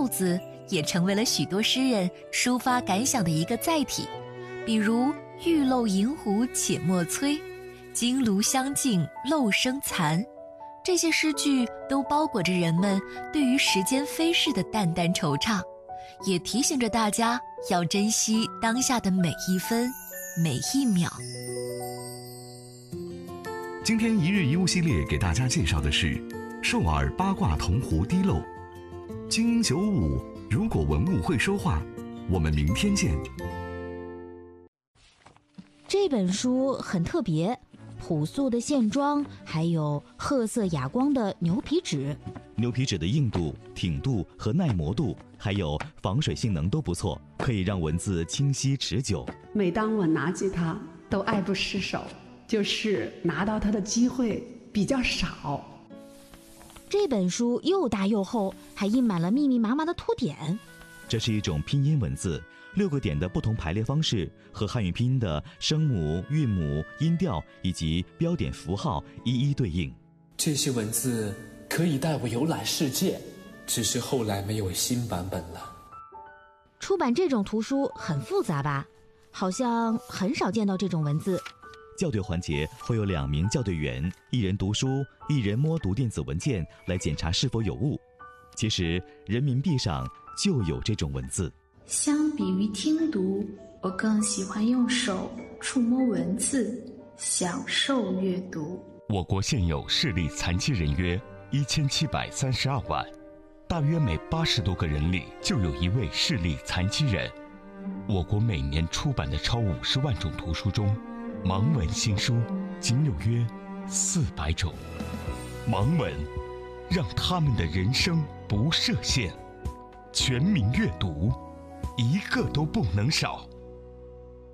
字也成为了许多诗人抒发感想的一个载体，比如玉漏银壶且莫催，金炉香尽漏生残，这些诗句都包裹着人们对于时间飞逝的淡淡惆怅，也提醒着大家要珍惜当下的每一分每一秒。 今天一日一物系列给大家介绍的是瘦耳八卦铜壶滴漏。精英955，如果文物会说话，我们明天见。 这本书很特别，朴素的线装，还有褐色哑光的牛皮纸。 牛皮纸的硬度、挺度和耐磨度，还有防水性能都不错，可以让文字清晰持久。 每当我拿起它，都爱不释手，就是拿到它的机会比较少。 这本书又大又厚，还印满了密密麻麻的图点。 这是一种拼音文字，6个点的不同排列方式和汉语拼音的声母、韵母、音调以及标点符号一一对应。 这些文字可以带我游览世界，只是后来没有新版本了。 出版这种图书很复杂吧？好像很少见到这种文字。 校对环节会有2名校对员，一人读书，一人摸读电子文件来检查是否有误。其实人民币上就有这种文字。 相比于听读，我更喜欢用手触摸文字，享受阅读。 我国现有视力残疾人约1732万，大约每80多个人里就有1位视力残疾人。我国每年出版的超50万种图书中，盲文新书仅有约400种。盲文让他们的人生不设限，全民阅读，一个都不能少。